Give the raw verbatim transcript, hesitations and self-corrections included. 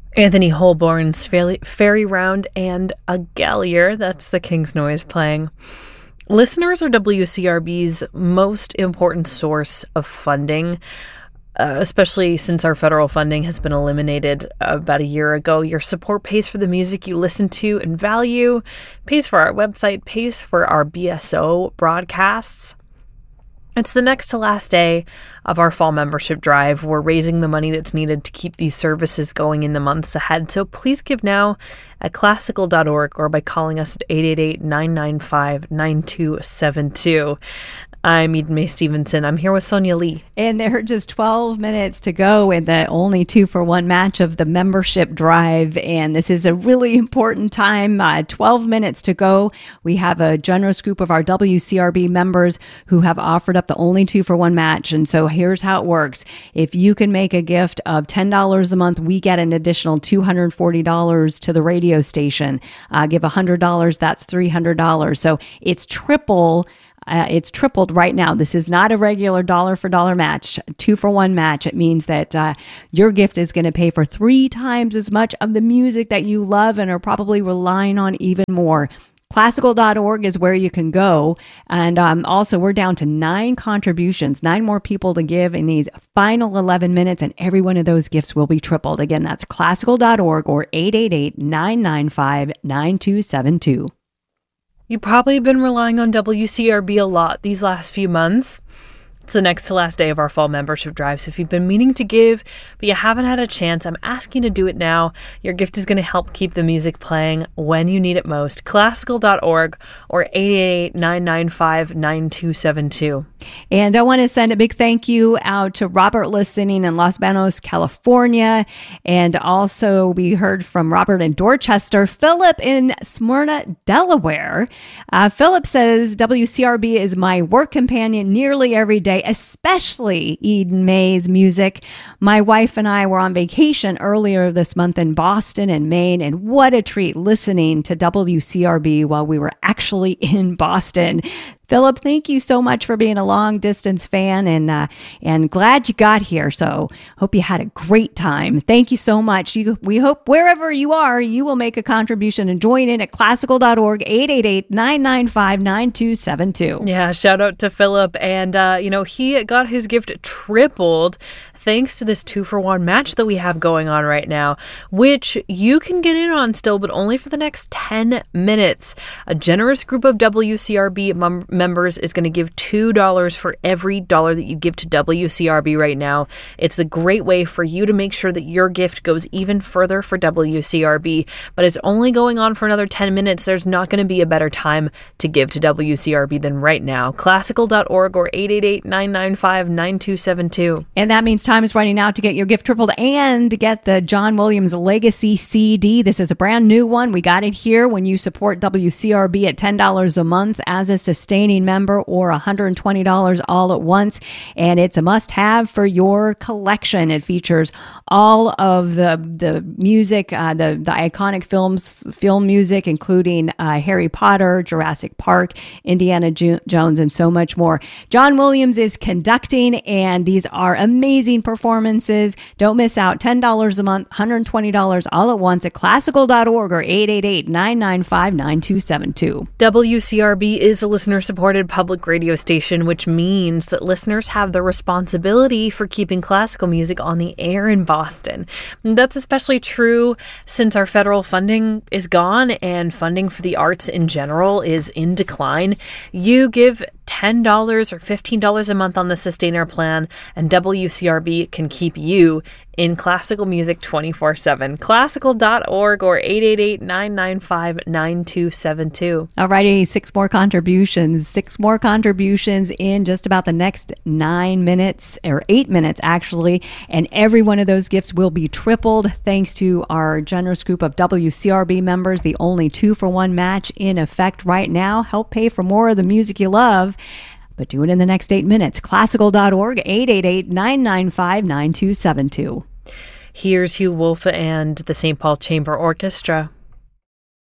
Anthony Holborn's Fairy Round and A Gallier, that's the King's Noise playing. Listeners are W C R B's most important source of funding, uh, especially since our federal funding has been eliminated about a year ago. Your support pays for the music you listen to and value, pays for our website, pays for our B S O broadcasts. It's the next to last day of our fall membership drive. We're raising the money that's needed to keep these services going in the months ahead. So please give now at classical dot org or by calling us at eight eight eight, nine nine five, nine two seven two. I'm Eden Mae Stevenson. I'm here with Sonia Lee. And there are just twelve minutes to go in the only two for one match of the membership drive. And this is a really important time. Uh, twelve minutes to go. We have a generous group of our W C R B members who have offered up the only two for one match. And so here's how it works. If you can make a gift of ten dollars a month, we get an additional two hundred forty dollars to the radio station. Uh, give one hundred dollars, that's three hundred dollars. So it's triple. Uh, it's tripled right now. This is not a regular dollar for dollar match, two for one match. It means that uh, your gift is going to pay for three times as much of the music that you love and are probably relying on even more. classical dot org is where you can go. And um, also, we're down to nine contributions, nine more people to give in these final eleven minutes, and every one of those gifts will be tripled. Again, that's classical dot org or eight eight eight, nine nine five, nine two seven two. You've probably been relying on W C R B a lot these last few months. It's the next to last day of our fall membership drive. So if you've been meaning to give, but you haven't had a chance, I'm asking you to do it now. Your gift is going to help keep the music playing when you need it most. classical dot org or eight eight eight, nine nine five, nine two seven two. And I want to send a big thank you out to Robert listening in Los Banos, California. And also we heard from Robert in Dorchester, Philip in Smyrna, Delaware. Uh, Philip says, W C R B is my work companion nearly every day, especially Eden Mae's music. My wife and I were on vacation earlier this month in Boston and Maine, and what a treat listening to W C R B while we were actually in Boston. Philip, thank you so much for being a long distance fan, and uh, and glad you got here. So hope you had a great time. Thank you so much. You, we hope wherever you are, you will make a contribution and join in at classical dot org, eight eight eight, nine nine five, nine two seven two. Yeah, shout out to Philip. And, uh, you know, he got his gift tripled thanks to this two for one match that we have going on right now, which you can get in on still, but only for the next ten minutes. A generous group of W C R B mem- members is going to give two dollars for every dollar that you give to W C R B right now. It's a great way for you to make sure that your gift goes even further for W C R B, but it's only going on for another ten minutes. There's not going to be a better time to give to W C R B than right now. classical dot org or eight eight eight, nine nine five, nine two seven two. And that means time is running out to get your gift tripled and to get the John Williams Legacy C D. This is a brand new one. We got it here when you support W C R B at ten dollars a month as a sustaining member or one hundred twenty dollars all at once. And it's a must-have for your collection. It features all of the the music, uh, the, the iconic films, film music, including uh, Harry Potter, Jurassic Park, Indiana Jo- Jones, and so much more. John Williams is conducting, and these are amazing performances. Don't miss out. ten dollars a month, one hundred twenty dollars all at once at classical dot org or eight eight eight, nine nine five, nine two seven two. W C R B is a listener-supported public radio station, which means that listeners have the responsibility for keeping classical music on the air in Boston. And that's especially true since our federal funding is gone and funding for the arts in general is in decline. You give ten dollars or fifteen dollars a month on the Sustainer plan, and W C R B can keep you in classical music twenty-four seven. classical dot org or eight eight eight, nine nine five, nine two seven two. All righty, six more contributions. Six more contributions in just about the next nine minutes, or eight minutes actually, and every one of those gifts will be tripled thanks to our generous group of W C R B members. The only two for one match in effect right now. Help pay for more of the music you love. But do it in the next eight minutes. classical dot org, eight eight eight, nine nine five, nine two seven two. Here's Hugh Wolf and the Saint Paul Chamber Orchestra.